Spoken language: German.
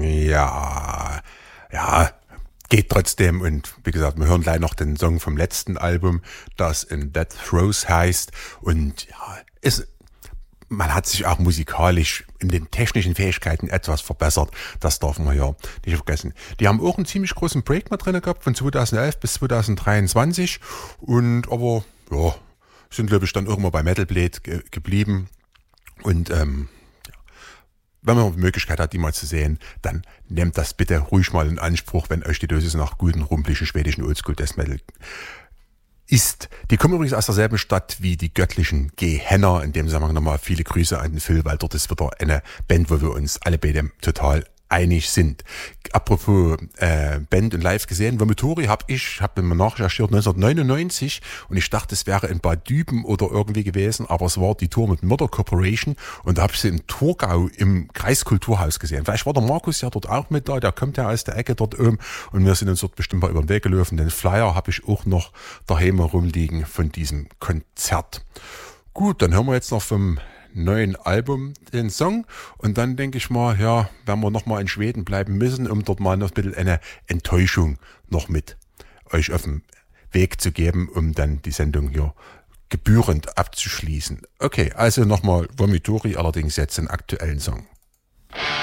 Ja, ja, geht trotzdem. Und wie gesagt, wir hören gleich noch den Song vom letzten Album, das In Death Throes heißt. Und ja, man hat sich auch musikalisch in den technischen Fähigkeiten etwas verbessert. Das darf man ja nicht vergessen. Die haben auch einen ziemlich großen Break mal drin gehabt, von 2011 bis 2023. Und aber, ja, sind glaube ich dann irgendwann bei Metal Blade geblieben. Und wenn man die Möglichkeit hat, die mal zu sehen, dann nehmt das bitte ruhig mal in Anspruch, wenn euch die Dosis nach guten, rumpeligen schwedischen Oldschool Death Metal ist. Die kommen übrigens aus derselben Stadt wie die göttlichen Gehenner. In dem Zusammenhang nochmal viele Grüße an den Phil, weil dort ist wieder eine Band, wo wir uns alle beide total einig sind. Apropos Band und live gesehen, Vomitori habe mir nachrecherchiert 1999 und ich dachte, es wäre in Bad Düben oder irgendwie gewesen, aber es war die Tour mit Murder Corporation und da habe ich sie in Torgau im Kreiskulturhaus gesehen. Vielleicht war der Markus ja dort auch mit da, der kommt ja aus der Ecke dort oben und wir sind uns dort bestimmt mal über den Weg gelaufen. Den Flyer habe ich auch noch daheim rumliegen von diesem Konzert. Gut, dann hören wir jetzt noch vom neuen Album den Song und dann denke ich mal, ja, werden wir nochmal in Schweden bleiben müssen, um dort mal noch ein bisschen eine Enttäuschung noch mit euch auf den Weg zu geben, um dann die Sendung hier gebührend abzuschließen. Okay, also nochmal Vomitori, allerdings jetzt den aktuellen Song.